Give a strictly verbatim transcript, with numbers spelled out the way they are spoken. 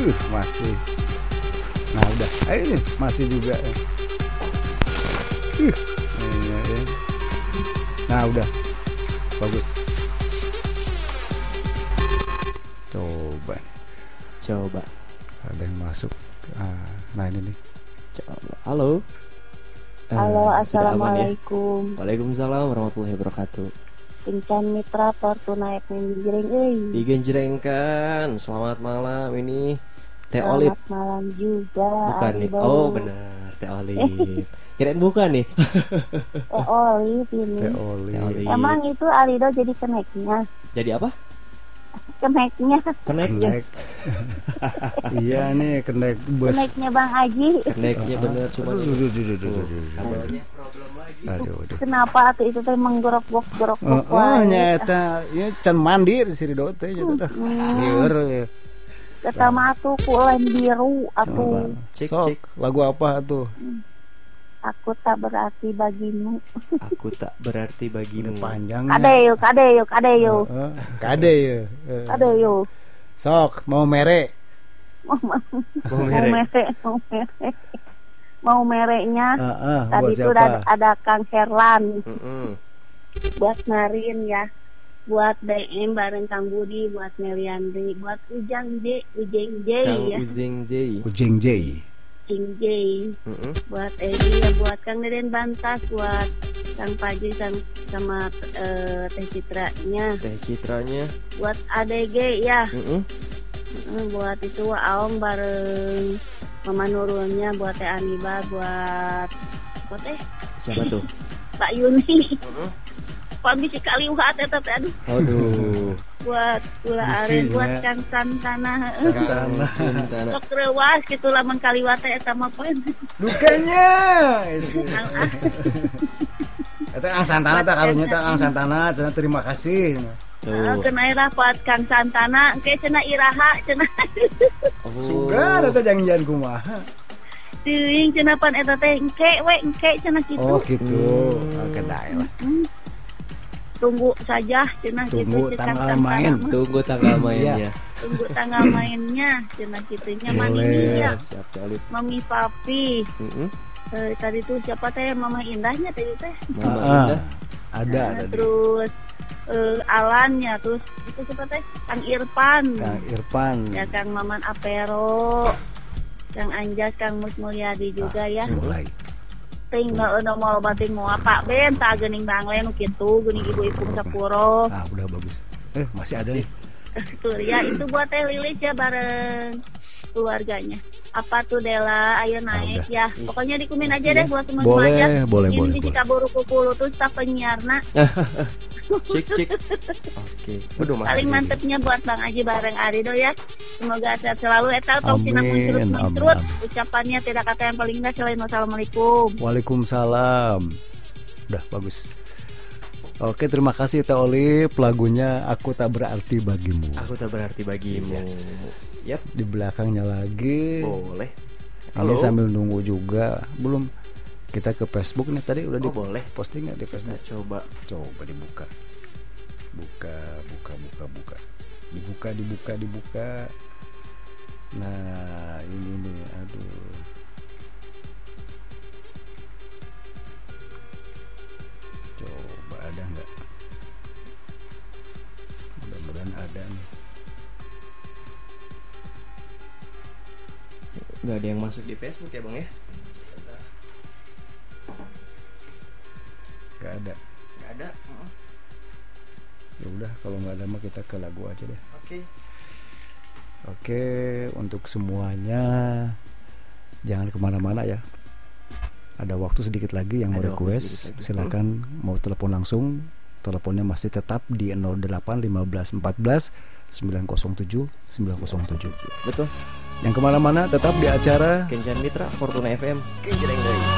Uh, masih. Nah udah, eh, ini masih juga. Uh, ini, ini. Nah udah, bagus. Coba, coba. Ada yang masuk. Ah, nah ini nih. Coba. Halo. Halo, uh, assalamualaikum. Ya? Waalaikumsalam warahmatullahi wabarakatuh. Kencan Mitra Fortuna F M Genjreng euy. Digenjrengkan. Selamat malam ini Teh Selamat Olip. Selamat malam juga. Bukan nih. Oh, benar, Teh Olip. Kirain bukan nih. Teh Olip ini. Teh Olip. Emang itu Alido jadi keneknya? Jadi apa? Keneknya. Keneknya. Iya nih, kenek bus. Keneknya Bang Aji. Keneknya bener cuma aduh, aduh, aduh, aduh, aduh. kabelnya problem lagi. Aduh, aduh. Kenapa tuh itu teh menggorok-gorok gorok-gorok Oh, oh nyata ya can mandir si Ridho teh nya dah. Lieur. Kata mah tuh kulen biru atuh. Cik Sok, cik. lagu apa tuh? Aku tak berarti bagimu. Aku tak berarti bagimu. Panjang. Kade yuk, kade yuk, kade yuk. Heeh. Kade ya. Kade yuk. Sok mau mere. Mau Mau mere, merek. mau mere. Mau mereknya. Heeh, Tadi buat itu siapa? ada, ada Kang Herlan. Mm-mm. Buat Narin ya. Buat B M bareng Kang Budi, buat Meliandri, buat Ujang J, Ujeng J Kang ya. Uzeng Zey. Kucing J. Ujeng J. Mm-mm. Buat Edi ya, buat Kang Deden Bantas, buat Kang Paji Kang, sama uh, Teh Citranya, Teh Citranya. buat A D G ya. Mm-mm. Uh, buat itu Aom bareng Mama Nurulnya, buat Teh Aniba, buat buat Teh Siapa tuh? Pak Yuni. Mm-mm. Pak bisa kali uhat eta teh aduh. Aduh. Buat Kula Aren, buat Kang Santana. Kang Sintana. Sok rewas kitu lamun kaliwat teh eta mah poe. Dukanya itu. Eta Ang Santana teh karunya teh Ang Santana, cenah terima kasih. Heeh, Tuh. kena ira buat Kang Santana, engke cenah iraha cenah. Oh. Sugan eta janjian kumaha. Teuing cenah pan eta teh engke we engke cenah kitu. Oh gitu. Oh, kedai lah. Tunggu saja cenah Tunggu kitu tanggal main. Tunggu tanggal mainnya. Tunggu tanggal mainnya cenah kitunya mani Boleh. ya. Siap Olip. Mami Papi. Mm-mm. Eh, tadi tuh siapa teh Mama Indahnya tadi teh. Mama Ah, Indah. ada Nah, tadi. terus eh, Alannya, terus itu siapa teh Kang Irfan, Kang Irfan. ya Kang Maman Apero, Kang Anjas, Kang Mus Mulyadi juga ya. Mulai. Tinggal udah mau bating mau apa ben tak geuning bangle nu kitu geuning ibu-ibu sapuro. Ah, udah bagus. Eh, masih ada nih. Tuh ya itu buat Teh Lilis ya bareng keluarganya. Apa tuh Dela, ayo naik ya. Pokoknya dikumin aja deh buat teman Boleh, aja. boleh, Ini boleh, di boleh. kaburu kupulu tuh staf penyiarna. Cik cik. Oke. Waduh Paling makasih. mantepnya buat Bang Aji bareng Arido ya. Semoga sehat selalu. Eta tong Amin, cina muncul amin, muncul. amin. Ucapannya tidak kata yang paling indah selain wassalamualaikum. Waalaikumsalam. Udah bagus. Oke, terima kasih Teh Olip. Lagunya Aku Tak Berarti Bagimu. Aku tak berarti bagimu. Yap. Di belakangnya lagi. Boleh. Ini Halo. sambil nunggu juga. Belum kita ke Facebook nih tadi udah Oh, di boleh. posting nggak di Kita Facebook? coba. Coba dibuka. Buka, buka, buka, buka. Dibuka, dibuka, dibuka. Nah, ini nih, aduh. Coba ada nggak? Mudah-mudahan ada nih. Nggak ada yang masuk di Facebook ya Bang ya? Nggak ada. Nggak ada. Heeh. Ya udah, kalau nggak ada mah kita ke lagu aja deh. Oke. Oke, untuk semuanya jangan kemana-mana ya. Ada waktu sedikit lagi yang mau Ada waktu request, sedikit lagi. silakan mau telepon langsung. Teleponnya masih tetap di nol delapan lima belas empat belas sembilan nol tujuh sembilan nol tujuh. Betul. Yang kemana-mana tetap di acara Kencan Mitra Fortuna F M. Kenjreng deui.